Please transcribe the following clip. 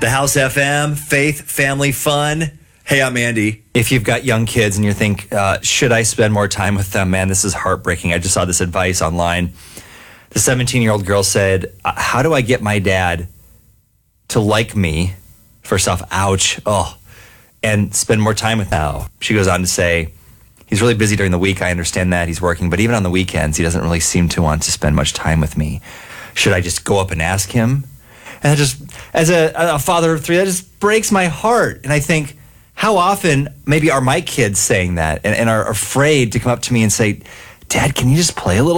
The House FM, faith, family, fun. Hey, I'm Andy. If you've got young kids and you think, should I spend more time with them? Man, this is heartbreaking. I just saw this advice online. The 17-year-old girl said, how do I get my dad to like me? First off, ouch. Oh, and spend more time with now. She goes on to say, he's really busy during the week. I understand that he's working, but even on the weekends, he doesn't really seem to want to spend much time with me. Should I just go up and ask him? And that just, as a father of three, that just breaks my heart. And I think, how often maybe are my kids saying that and are afraid to come up to me and say, Dad, can you just play a little